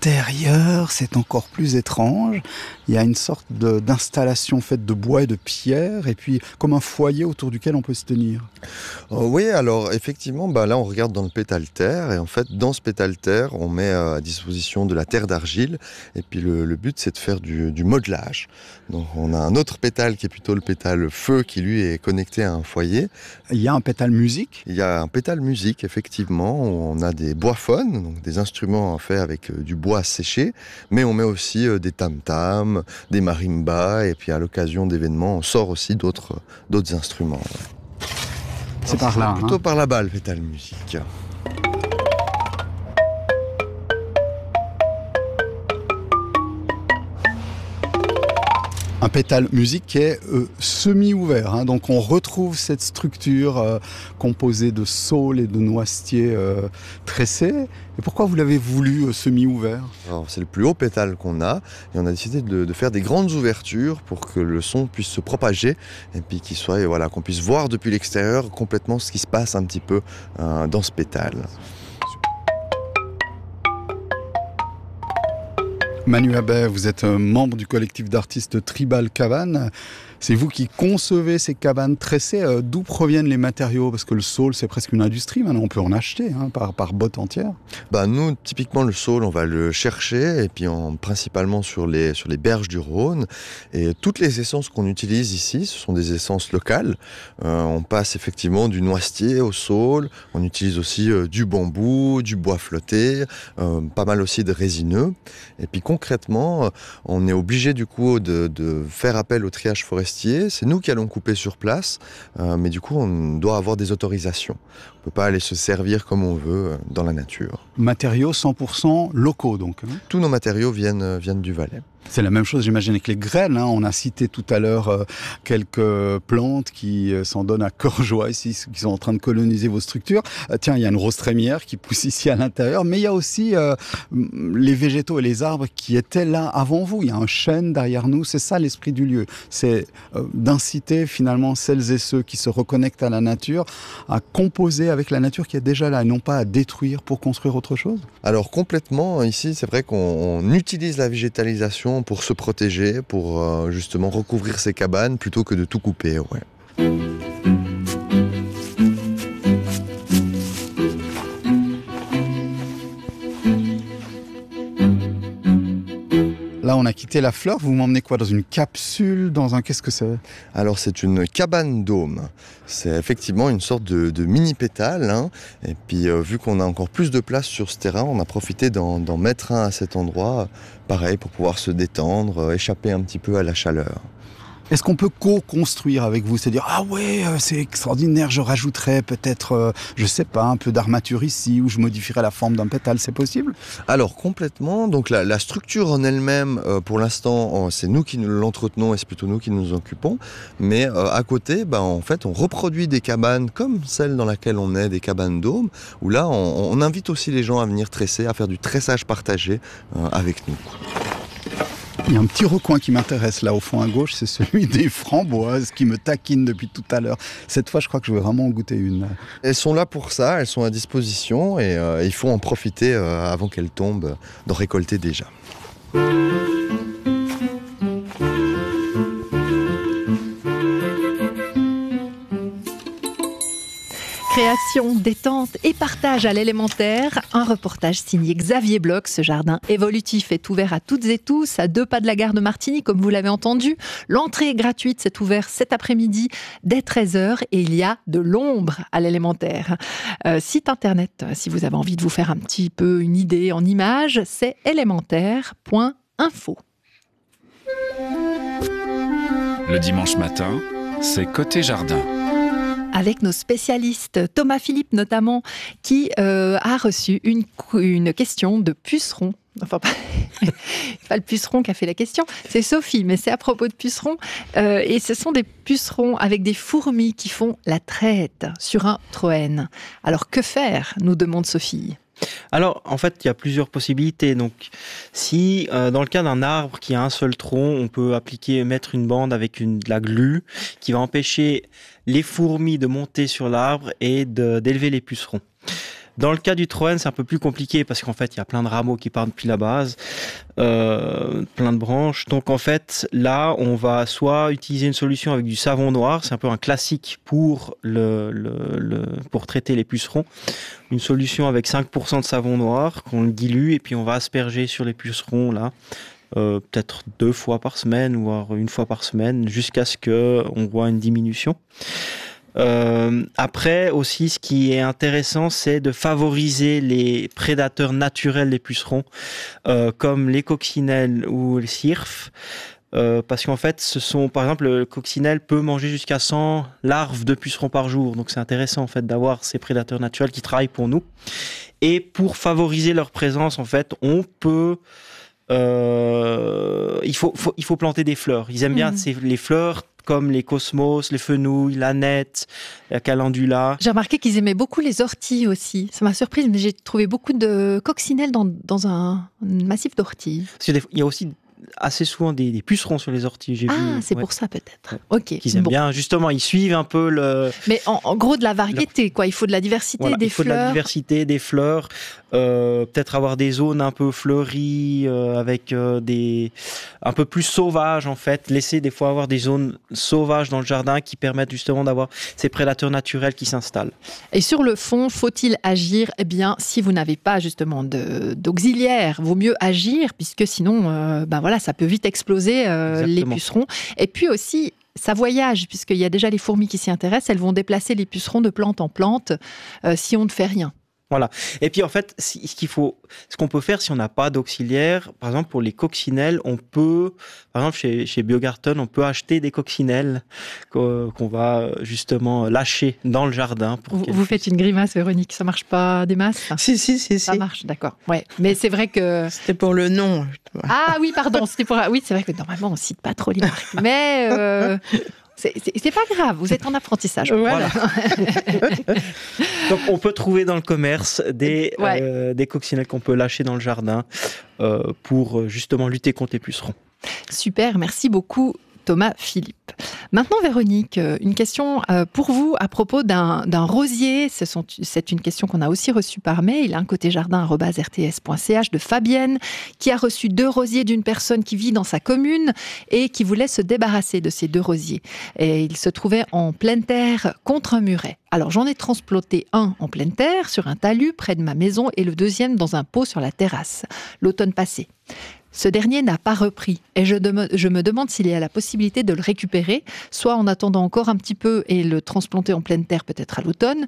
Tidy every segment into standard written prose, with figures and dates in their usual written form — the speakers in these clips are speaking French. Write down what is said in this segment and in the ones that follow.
l'intérieur, c'est encore plus étrange. Il y a une sorte d'installation faite de bois et de pierre, et puis comme un foyer autour duquel on peut se tenir. Oui, alors effectivement, là on regarde dans le pétale-terre, et en fait dans ce pétale-terre, on met à disposition de la terre d'argile, et puis le but c'est de faire du modelage. Donc on a un autre pétale qui est plutôt le pétale feu, qui lui est connecté à un foyer. Il y a un pétale musique. Il y a un pétale musique, effectivement, où on a des bois-phones, donc des instruments faits avec du bois séché, mais on met aussi des tam-tams, des marimbas, et puis à l'occasion d'événements, on sort aussi d'autres instruments. Ouais. C'est par là. Plutôt par là-bas, le pétale musique. Un pétale musique qui est semi-ouvert. Donc on retrouve cette structure composée de saules et de noisetiers tressés. Et pourquoi vous l'avez voulu semi-ouvert ? Alors, c'est le plus haut pétale qu'on a, et on a décidé de faire des grandes ouvertures pour que le son puisse se propager, et puis qu'on puisse voir depuis l'extérieur complètement ce qui se passe un petit peu dans ce pétale. Manu Habet, vous êtes membre du collectif d'artistes Tribal Cabane. C'est vous qui concevez ces cabanes tressées. D'où proviennent les matériaux ? Parce que le saule, c'est presque une industrie. Maintenant, on peut en acheter par botte entière. Nous, typiquement, le saule, on va le chercher, et puis principalement sur les berges du Rhône. Et toutes les essences qu'on utilise ici, ce sont des essences locales. On passe effectivement du noisetier au saule. On utilise aussi du bambou, du bois flotté, pas mal aussi de résineux. Et puis concrètement, on est obligé du coup de faire appel au triage forestier. C'est nous qui allons couper sur place, mais du coup on doit avoir des autorisations. On ne peut pas aller se servir comme on veut dans la nature. Matériaux 100% locaux donc. Tous nos matériaux viennent du Valais. C'est la même chose, j'imagine, avec les grêles. On a cité tout à l'heure quelques plantes qui s'en donnent à cœur joie ici, qui sont en train de coloniser vos structures. Tiens, il y a une rose trémière qui pousse ici à l'intérieur, mais il y a aussi les végétaux et les arbres qui étaient là avant vous. Il y a un chêne derrière nous, c'est ça l'esprit du lieu. C'est d'inciter finalement celles et ceux qui se reconnectent à la nature à composer avec la nature qui est déjà là, et non pas à détruire pour construire autre chose. Alors complètement, ici c'est vrai qu'on utilise la végétalisation pour se protéger, pour justement recouvrir ces cabanes plutôt que de tout couper. Ouais. Là, on a quitté la fleur. Vous m'emmenez quoi ? Dans une capsule ? Qu'est-ce que c'est ? Alors, c'est une cabane dôme. C'est effectivement une sorte de mini-pétale. Et puis, vu qu'on a encore plus de place sur ce terrain, on a profité d'en mettre un à cet endroit. Pareil, pour pouvoir se détendre, échapper un petit peu à la chaleur. Est-ce qu'on peut co-construire avec vous ? C'est-à-dire, ah ouais, c'est extraordinaire, je rajouterais peut-être, je sais pas, un peu d'armature ici, ou je modifierais la forme d'un pétale, c'est possible ? Alors, complètement. Donc, la structure en elle-même, pour l'instant, c'est nous qui l'entretenons et c'est plutôt nous qui nous occupons. Mais à côté, en fait, on reproduit des cabanes comme celle dans laquelle on est, des cabanes dômes, où là, on invite aussi les gens à venir tresser, à faire du tressage partagé avec nous. Il y a un petit recoin qui m'intéresse là au fond à gauche, c'est celui des framboises qui me taquinent depuis tout à l'heure. Cette fois, je crois que je vais vraiment en goûter une. Elles sont là pour ça, elles sont à disposition et il faut en profiter avant qu'elles tombent, d'en récolter déjà. Création, détente et partage à l'élémentaire. Un reportage signé Xavier Bloch. Ce jardin évolutif est ouvert à toutes et tous, à 2 pas de la gare de Martigny, comme vous l'avez entendu. L'entrée est gratuite, c'est ouvert cet après-midi dès 13h et il y a de l'ombre à l'élémentaire. Site internet, si vous avez envie de vous faire un petit peu une idée en images, c'est élémentaire.info. Le dimanche matin, c'est Côté Jardin. Avec nos spécialistes, Thomas Philippe notamment, qui a reçu une question de puceron. Enfin, pas le puceron qui a fait la question, c'est Sophie, mais c'est à propos de pucerons. Et ce sont des pucerons avec des fourmis qui font la traite sur un troène. Alors que faire, nous demande Sophie. Alors, en fait, il y a plusieurs possibilités. Donc, si dans le cas d'un arbre qui a un seul tronc, on peut mettre une bande avec de la glu qui va empêcher les fourmis de monter sur l'arbre et d'élever les pucerons. Dans le cas du Troène, c'est un peu plus compliqué parce qu'en fait, il y a plein de rameaux qui partent depuis la base, plein de branches. Donc en fait, là, on va soit utiliser une solution avec du savon noir, c'est un peu un classique pour pour traiter les pucerons. Une solution avec 5% de savon noir qu'on le dilue et puis on va asperger sur les pucerons là. Peut-être 2 fois par semaine, voire 1 fois par semaine, jusqu'à ce qu'on voit une diminution. Après aussi, ce qui est intéressant, c'est de favoriser les prédateurs naturels des pucerons, comme les coccinelles ou les cirfes. Parce qu'en fait, par exemple, le coccinelle peut manger jusqu'à 100 larves de pucerons par jour. Donc c'est intéressant en fait d'avoir ces prédateurs naturels qui travaillent pour nous. Et pour favoriser leur présence, en fait, on peut il faut planter des fleurs. Ils aiment bien les fleurs comme les cosmos, les fenouils, l'aneth, la calendula. J'ai remarqué qu'ils aimaient beaucoup les orties aussi. Ça m'a surprise, mais j'ai trouvé beaucoup de coccinelles dans un massif d'orties. Il y a aussi assez souvent des pucerons sur les orties, j'ai vu. C'est pour ça peut-être. Ok. Qu'ils aiment bien, justement, ils suivent un peu Mais en gros de la variété, quoi. Il faut de la diversité des fleurs. Il faut de la diversité des fleurs. Peut-être avoir des zones un peu fleuries, avec un peu plus sauvages en fait. Laisser des fois avoir des zones sauvages dans le jardin qui permettent justement d'avoir ces prédateurs naturels qui s'installent. Et sur le fond, faut-il agir ? Eh bien, si vous n'avez pas justement d'auxiliaire, vaut mieux agir puisque sinon, ça peut vite exploser les pucerons. Et puis aussi, ça voyage, puisqu'il y a déjà les fourmis qui s'y intéressent, elles vont déplacer les pucerons de plante en plante si on ne fait rien. Voilà. Et puis en fait, ce qu'on peut faire si on n'a pas d'auxiliaire, par exemple pour les coccinelles, on peut, par exemple chez Biogarten, on peut acheter des coccinelles qu'on va justement lâcher dans le jardin. Vous faites une grimace, Véronique, ça marche pas des masses ? Si. Ça marche, d'accord. Ouais. Mais c'est vrai que... C'était pour le nom. Ah oui, pardon. Oui, c'est vrai que normalement on cite pas trop les marques. Mais... C'est pas grave, vous êtes en apprentissage. Voilà. Donc on peut trouver dans le commerce des coccinelles qu'on peut lâcher dans le jardin pour justement lutter contre les pucerons. Super, merci beaucoup Thomas Philippe. Maintenant Véronique, une question pour vous à propos d'un rosier. C'est une question qu'on a aussi reçue par mail, côtéjardin@rts.ch de Fabienne, qui a reçu 2 rosiers d'une personne qui vit dans sa commune et qui voulait se débarrasser de ces 2 rosiers. Et il se trouvait en pleine terre contre un muret. Alors j'en ai transplanté un en pleine terre sur un talus près de ma maison et le deuxième dans un pot sur la terrasse l'automne passé. Ce dernier n'a pas repris et je me demande s'il y a la possibilité de le récupérer, soit en attendant encore un petit peu et le transplanter en pleine terre peut-être à l'automne,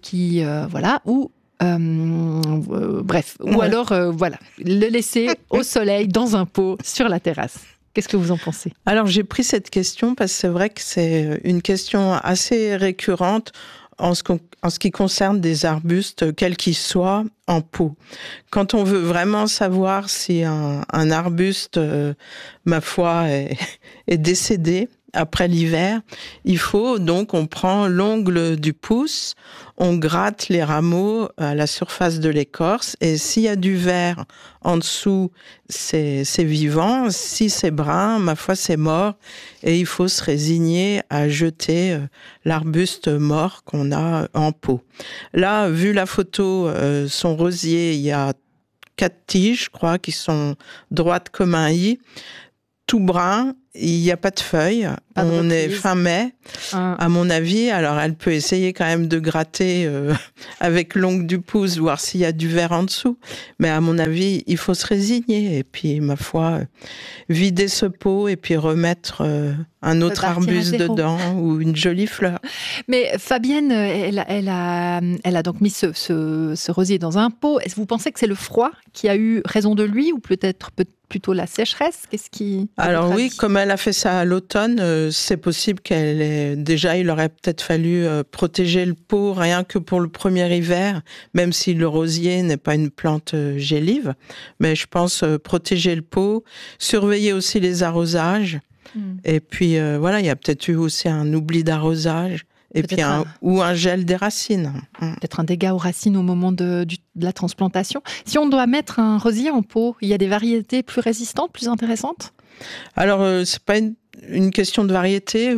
ou alors le laisser au soleil dans un pot sur la terrasse. Qu'est-ce que vous en pensez ? Alors j'ai pris cette question parce que c'est vrai que c'est une question assez récurrente en ce qui concerne des arbustes, quels qu'ils soient, en pot. Quand on veut vraiment savoir si un arbuste, ma foi, est décédé après l'hiver, on prend l'ongle du pouce, on gratte les rameaux à la surface de l'écorce, et s'il y a du vert en dessous, c'est vivant. Si c'est brun, ma foi, c'est mort, et il faut se résigner à jeter l'arbuste mort qu'on a en pot. Là, vu la photo, son rosier, il y a 4 tiges, je crois, qui sont droites comme un i, tout brun. Il n'y a pas de feuilles. On est fin mai, à mon avis. Alors, elle peut essayer quand même de gratter avec l'ongle du pouce, voir s'il y a du vert en dessous. Mais à mon avis, il faut se résigner. Et puis, ma foi, vider ce pot et puis remettre un autre arbuste dedans ou une jolie fleur. Mais Fabienne, elle a donc mis ce rosier dans un pot. Est-ce que vous pensez que c'est le froid qui a eu raison de lui ou peut-être plutôt la sécheresse ? Alors oui, comme elle a fait ça à l'automne, c'est possible il aurait peut-être fallu protéger le pot rien que pour le premier hiver, même si le rosier n'est pas une plante gélive. Mais je pense protéger le pot, surveiller aussi les arrosages. Et puis il y a peut-être eu aussi un oubli d'arrosage. Et puis ou un gel des racines. Peut-être un dégât aux racines au moment de la transplantation. Si on doit mettre un rosier en pot, il y a des variétés plus résistantes, plus intéressantes ? Alors, c'est pas une question de variété.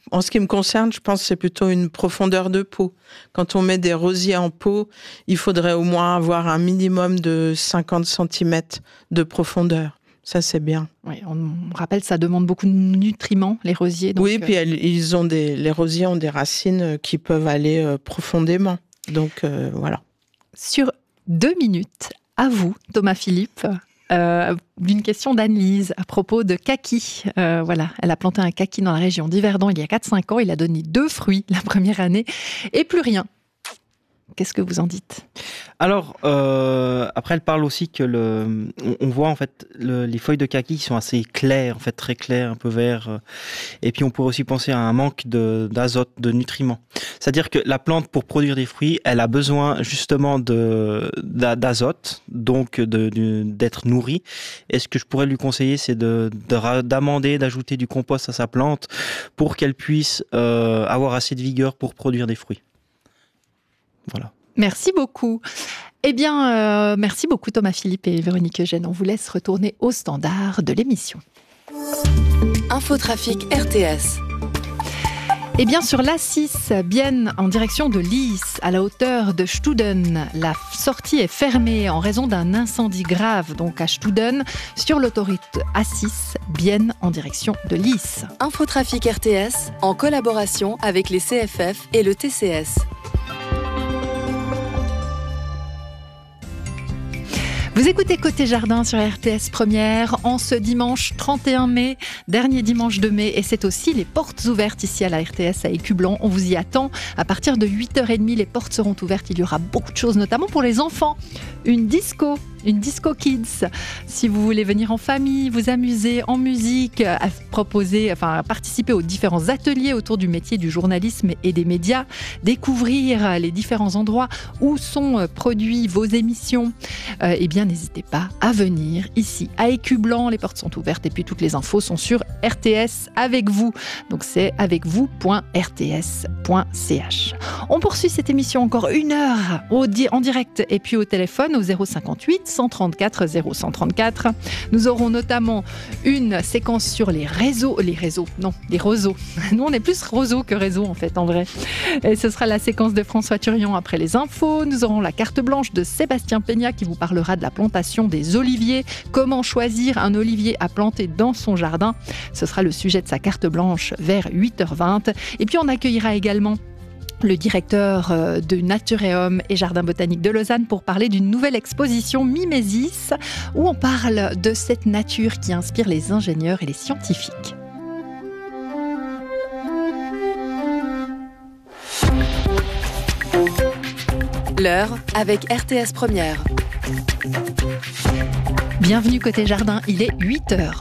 En ce qui me concerne, je pense que c'est plutôt une profondeur de pot. Quand on met des rosiers en pot, il faudrait au moins avoir un minimum de 50 cm de profondeur. Ça, c'est bien. Oui, on rappelle, ça demande beaucoup de nutriments, les rosiers. Donc, oui, puis les rosiers ont des racines qui peuvent aller profondément. Donc, voilà. Sur 2 minutes, à vous, Thomas Philippe, d'une question d'Anne-Lise à propos de kaki. Voilà, elle a planté un kaki dans la région d'Yverdon il y a 4-5 ans. Il a donné 2 fruits la première année et plus rien. Qu'est-ce que vous en dites ? Alors, après, elle parle aussi que on voit en fait les feuilles de kaki qui sont assez claires, en fait très claires, un peu vert. Et puis, on pourrait aussi penser à un manque d'azote, de nutriments. C'est-à-dire que la plante, pour produire des fruits, elle a besoin justement d'azote, donc d'être nourrie. Et ce que je pourrais lui conseiller, c'est d'amender, d'ajouter du compost à sa plante pour qu'elle puisse avoir assez de vigueur pour produire des fruits. Voilà. Merci beaucoup. Eh bien, merci beaucoup Thomas Philippe et Véronique Eugène. On vous laisse retourner au standard de l'émission. Infotrafic RTS. Eh bien, sur l'A6, Bienne, en direction de Lies, à la hauteur de Studen, la sortie est fermée en raison d'un incendie grave, donc à Studen, sur l'autoroute A6, Bienne, en direction de Lies. Infotrafic RTS, en collaboration avec les CFF et le TCS. Vous écoutez Côté Jardin sur RTS Première en ce dimanche 31 mai, dernier dimanche de mai, et c'est aussi les portes ouvertes ici à la RTS à Écublens. On vous y attend. À partir de 8h30, les portes seront ouvertes. Il y aura beaucoup de choses, notamment pour les enfants. Une disco kids. Si vous voulez venir en famille, vous amuser en musique, à participer aux différents ateliers autour du métier du journalisme et des médias, découvrir les différents endroits où sont produits vos émissions, eh bien n'hésitez pas à venir ici à Écublens. Les portes sont ouvertes et puis toutes les infos sont sur RTS avec vous. Donc c'est avecvous.rts.ch. On poursuit cette émission encore 1 heure en direct et puis au téléphone au 058 134 0134. Nous aurons notamment une séquence sur les roseaux. Nous, on est plus roseaux que réseau, en fait, en vrai. Et ce sera la séquence de François Turion après les infos. Nous aurons la carte blanche de Sébastien Peña qui vous parlera de la plantation des oliviers. Comment choisir un olivier à planter dans son jardin. Ce sera le sujet de sa carte blanche vers 8h20. Et puis, on accueillera également le directeur de Naturéum et Jardin botanique de Lausanne pour parler d'une nouvelle exposition Mimesis où on parle de cette nature qui inspire les ingénieurs et les scientifiques. L'heure avec RTS Première. Bienvenue côté jardin, il est 8h.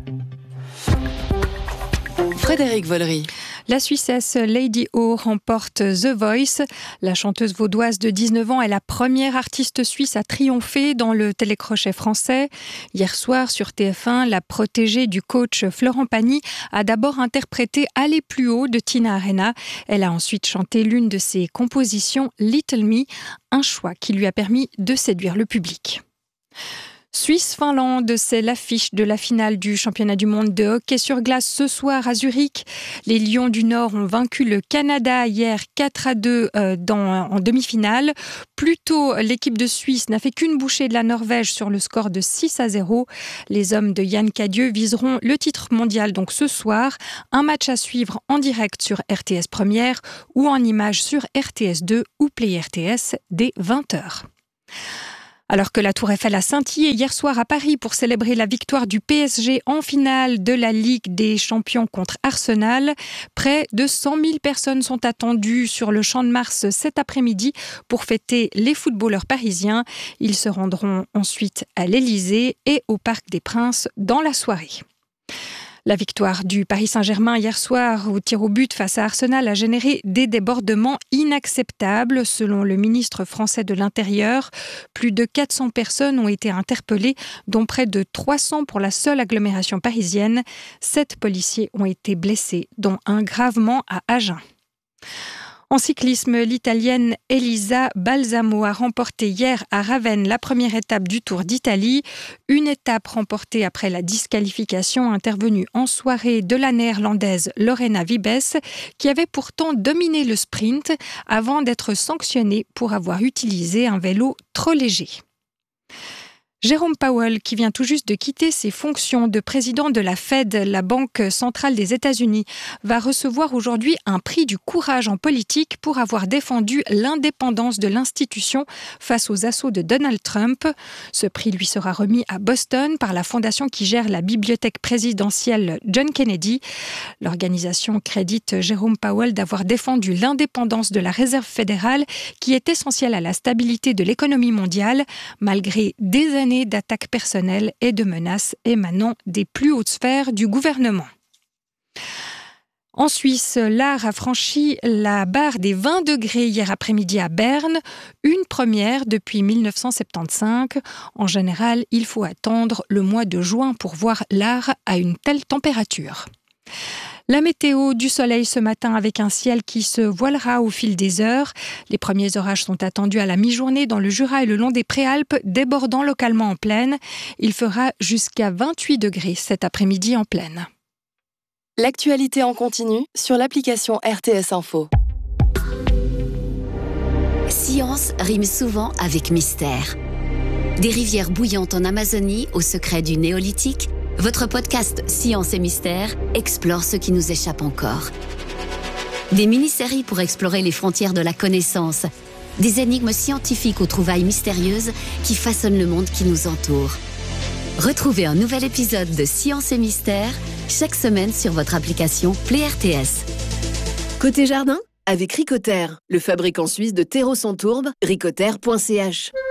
Frédéric Vollery. La Suissesse Lady O remporte The Voice. La chanteuse vaudoise de 19 ans est la première artiste suisse à triompher dans le télécrochet français. Hier soir sur TF1, la protégée du coach Florent Pagny a d'abord interprété Aller plus haut de Tina Arena. Elle a ensuite chanté l'une de ses compositions, Little Me, un choix qui lui a permis de séduire le public. Suisse-Finlande, c'est l'affiche de la finale du championnat du monde de hockey sur glace ce soir à Zurich. Les Lions du Nord ont vaincu le Canada hier 4-2 en demi-finale. Plus tôt, l'équipe de Suisse n'a fait qu'une bouchée de la Norvège sur le score de 6-0. Les hommes de Yann Cadieux viseront le titre mondial donc ce soir. Un match à suivre en direct sur RTS Première ou en images sur RTS 2 ou Play RTS dès 20h. Alors que la Tour Eiffel a scintillé hier soir à Paris pour célébrer la victoire du PSG en finale de la Ligue des Champions contre Arsenal, près de 100 000 personnes sont attendues sur le Champ de Mars cet après-midi pour fêter les footballeurs parisiens. Ils se rendront ensuite à l'Élysée et au Parc des Princes dans la soirée. La victoire du Paris Saint-Germain hier soir au tir au but face à Arsenal a généré des débordements inacceptables. Selon le ministre français de l'Intérieur, plus de 400 personnes ont été interpellées, dont près de 300 pour la seule agglomération parisienne. 7 policiers ont été blessés, dont un gravement à Agen. En cyclisme, l'Italienne Elisa Balsamo a remporté hier à Ravenne la première étape du Tour d'Italie. Une étape remportée après la disqualification intervenue en soirée de la Néerlandaise Lorena Wiebes, qui avait pourtant dominé le sprint avant d'être sanctionnée pour avoir utilisé un vélo trop léger. Jérôme Powell, qui vient tout juste de quitter ses fonctions de président de la Fed, la Banque centrale des États-Unis, va recevoir aujourd'hui un prix du courage en politique pour avoir défendu l'indépendance de l'institution face aux assauts de Donald Trump. Ce prix lui sera remis à Boston par la fondation qui gère la bibliothèque présidentielle John Kennedy. L'organisation crédite Jérôme Powell d'avoir défendu l'indépendance de la Réserve fédérale, qui est essentielle à la stabilité de l'économie mondiale, malgré des années d'attaques personnelles et de menaces émanant des plus hautes sphères du gouvernement. En Suisse, l'art a franchi la barre des 20 degrés hier après-midi à Berne, une première depuis 1975. En général, il faut attendre le mois de juin pour voir l'art à une telle température. La météo, du soleil ce matin avec un ciel qui se voilera au fil des heures. Les premiers orages sont attendus à la mi-journée dans le Jura et le long des Préalpes, débordant localement en plaine. Il fera jusqu'à 28 degrés cet après-midi en plaine. L'actualité en continu sur l'application RTS Info. Science rime souvent avec mystère. Des rivières bouillantes en Amazonie au secret du néolithique, votre podcast Science et Mystère explore ce qui nous échappe encore. Des mini-séries pour explorer les frontières de la connaissance, des énigmes scientifiques aux trouvailles mystérieuses qui façonnent le monde qui nous entoure. Retrouvez un nouvel épisode de Science et Mystère chaque semaine sur votre application Play RTS. Côté jardin, avec Ricoter, le fabricant suisse de terreaux sans tourbe, ricoter.ch.